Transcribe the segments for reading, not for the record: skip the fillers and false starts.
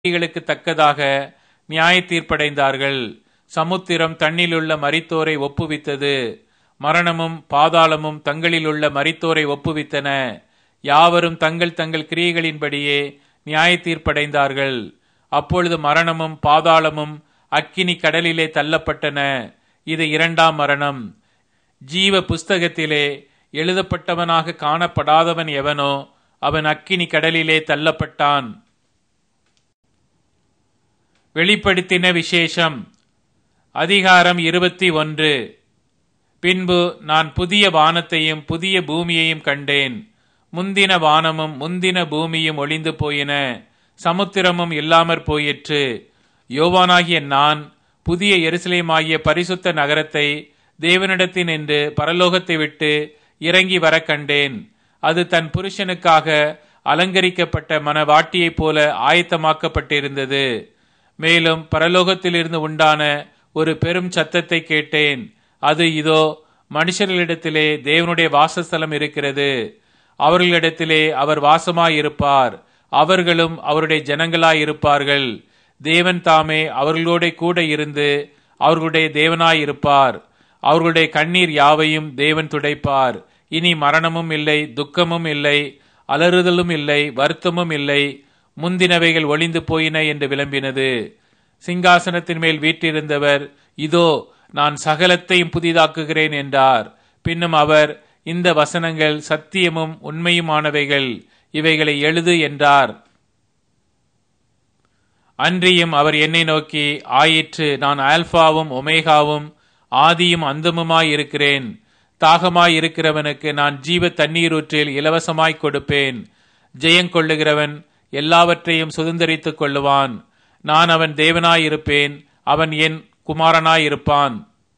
கிரிகளுக்கு தக்கதாக நியாய தீர்ப்படைந்தார்கள். சமுத்திரம் தன்னிலுள்ள மரித்தோரை ஒப்புவித்தது. மரணமும் பாதாளமும் தங்களிலுள்ள மரித்தோரை ஒப்புவித்தன. யாவரும் தங்கள் தங்கள் கிரியைகளின்படியே நியாய தீர்ப்படைந்தார்கள். அப்பொழுது மரணமும் பாதாளமும் அக்கினி கடலிலே தள்ளப்பட்டன. இது இரண்டாம் மரணம். ஜீவ புஸ்தகத்திலே எழுதப்பட்டவனாக காணப்படாதவன் எவனோ அவன் அக்கினி கடலிலே தள்ளப்பட்டான். வெளிப்படுத்தின விசேஷம். அதிகாரம் 21. பின்பு நான் புதிய வானத்தையும் புதிய பூமியையும் கண்டேன். முந்தின வானமும் முந்தின பூமியும் ஒளிந்து போயின, சமுத்திரமும் இல்லாமற் போயிற்று. யோவானாகிய நான் புதிய எருசலேமாகிய பரிசுத்த நகரத்தை தேவனிடத்தினின்று பரலோகத்தை விட்டு இறங்கி வர கண்டேன். அது தன் புருஷனுக்காக அலங்கரிக்கப்பட்ட மணவாட்டியைப் போல ஆயத்தமாக்கப்பட்டிருந்தது. மேலும் பரலோகத்திலிருந்து உண்டான ஒரு பெரும் சத்தத்தை கேட்டேன். அது இதோ, மனுஷர்களிடத்திலே தேவனுடைய வாசஸ்தலம் இருக்கிறது. அவர்களிடத்திலே அவர் வாசமாயிருப்பார். அவர்களும் அவருடைய ஜனங்களாயிருப்பார்கள். தேவன் தாமே அவர்களோட கூட இருந்து அவர்களுடைய தேவனாயிருப்பார். அவர்களுடைய கண்ணீர் யாவையும் தேவன் துடைப்பார். இனி மரணமும் இல்லை, துக்கமும் இல்லை, அலறுதலும் இல்லை, வருத்தமும் இல்லை. முந்தினவைகள் ஒளிந்து போயின என்று விளம்பினது. சிங்காசனத்தின் மேல் வீற்றிருந்தவர், இதோ நான் சகலத்தையும் புதிதாக்குகிறேன் என்றார். பின்னும் அவர், இந்த வசனங்கள் சத்தியமும் உண்மையுமானவைகள், இவைகளை எழுது என்றார். அன்றியும் அவர் என்னை நோக்கி, ஆயிற்று, நான் ஆல்பாவும் ஒமேகாவும் ஆதியும் அந்தமுமாயிருக்கிறேன். தாகமாயிருக்கிறவனுக்கு நான் ஜீவ தண்ணீரூற்றில் இலவசமாய் கொடுப்பேன். ஜெயங்கொள்ளுகிறவன் எல்லாவற்றையும் சுதந்தரித்துக் கொள்ளுவான். நான் அவன் தேவனாயிருப்பேன், அவன் என் குமாரனாயிருப்பான்.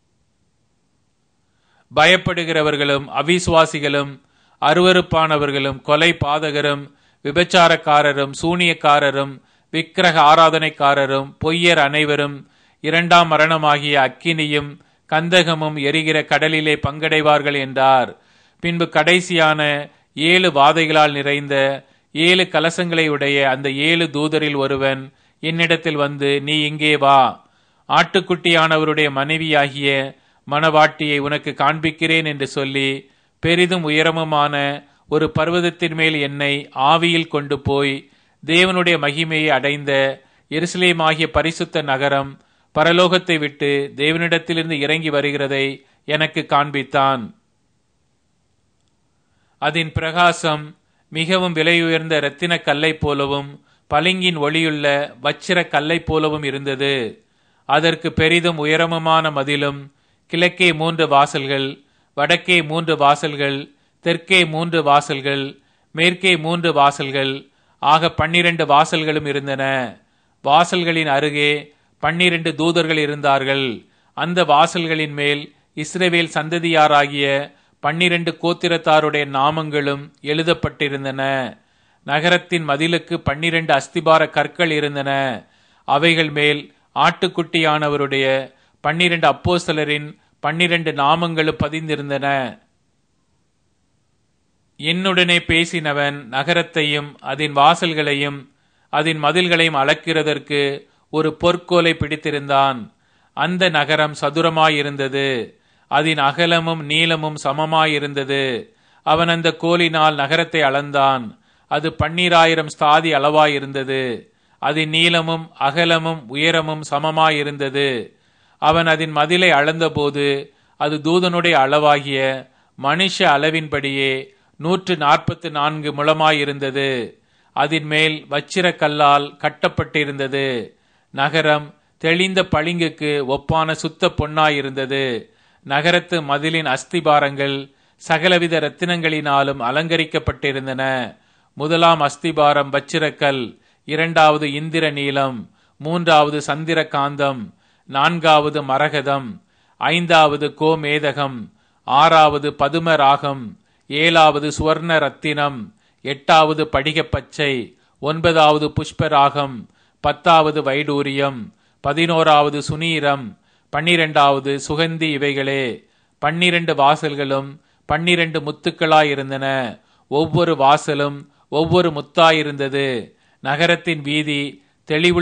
பயப்படுகிறவர்களும் அவிசுவாசிகளும் அருவருப்பானவர்களும் கொலை பாதகரும் விபச்சாரக்காரரும் சூனியக்காரரும் விக்கிரக ஆராதனைக்காரரும் பொய்யர் அனைவரும் இரண்டாம் மரணமாகிய அக்கினியும் கந்தகமும் எரிகிற கடலிலே பங்கடைவார்கள் என்றார். பின்பு கடைசியான 7 வாதைகளால் நிறைந்த 7 கலசங்களை உடைய அந்த 7 தூதரில் ஒருவன் என்னிடத்தில் வந்து, நீ இங்கே வா, ஆட்டுக்குட்டியானவருடைய மனைவியாகிய மணவாட்டியை உனக்கு காண்பிக்கிறேன் என்று சொல்லி பெரிதும் உயரமுமான ஒரு பர்வதத்தின் மேல் என்னை ஆவியில் கொண்டு போய் தேவனுடைய மகிமையை அடைந்த எருசலேமாகிய பரிசுத்த நகரம் பரலோகத்தை விட்டு தேவனிடத்திலிருந்து இறங்கி வருகிறதை எனக்கு காண்பித்தான். அதன் பிரகாசம் மிகவும் விலையுயர்ந்த இரத்தின கல்லை போலவும் பளிங்கின் ஒளியுள்ள வச்சிர கல்லை போலவும் இருந்தது. அதற்கு பெரிதும் உயரமுமான மதிலும், கிழக்கே 3 வாசல்கள், வடக்கே 3 வாசல்கள், தெற்கே 3 வாசல்கள், மேற்கே 3 வாசல்கள் ஆக 12 வாசல்களும் இருந்தன. வாசல்களின் அருகே 12 தூதர்கள் இருந்தார்கள். அந்த வாசல்களின் மேல் இஸ்ரவேல் சந்ததியாராகிய 12 கோத்திரத்தாருடைய நாமங்களும் எழுதப்பட்டிருந்தன. நகரத்தின் மதிலுக்கு 12 அஸ்திபார கற்கள் இருந்தன. அவைகள் மேல் ஆட்டுக்குட்டியானவருடைய 12 அப்போஸ்தலரின் 12 நாமங்களும் பதிந்திருந்தன. என்னுடனே பேசினவன் நகரத்தையும் அதன் வாசல்களையும் அதன் மதில்களையும் அளக்கிறதற்கு ஒரு பொற்கோலை பிடித்திருந்தான். அந்த நகரம் சதுரமாயிருந்தது, அதன் அகலமும் நீளமும் சமமாயிருந்தது. அவன் அந்த கோலினால் நகரத்தை அளந்தான். அது 12,000 ஸ்தாதி அளவாயிருந்தது. அதன் நீளமும் அகலமும் உயரமும் சமமாயிருந்தது. அவன் அதன் மதிலை அளந்தபோது அது தூதனுடைய அளவாகிய மனுஷ அளவின்படியே 144 முழமாயிருந்தது. அதன் மேல் வச்சிர கல்லால் கட்டப்பட்டிருந்தது. நகரம் தெளிந்த பளிங்குக்கு ஒப்பான சுத்த பொன்னாயிருந்தது. நகரத்து மதிலின் அஸ்திபாரங்கள் சகலவித இரத்தினங்களினாலும் அலங்கரிக்கப்பட்டிருந்தன. முதலாம் அஸ்திபாரம் வச்சிரக்கல், 2வது இந்திர நீலம், 3வது சந்திர காந்தம், 4வது மரகதம், 5வது கோமேதகம், 6வது பதும ராகம், 7வது சுவர்ண ரத்தினம், 8வது படிகப்பச்சை, 9வது புஷ்பராகம், 10வது வைடூரியம், 11வது சுனீரம், 12வது சுகந்தி. இவைகளே 12 வாசல்களும் 12 முத்துக்களாயிருந்தன. ஒவ்வொரு வாசலும் ஒவ்வொரு முத்தாயிருந்தது. நகரத்தின் வீதி தெளிவுள்ள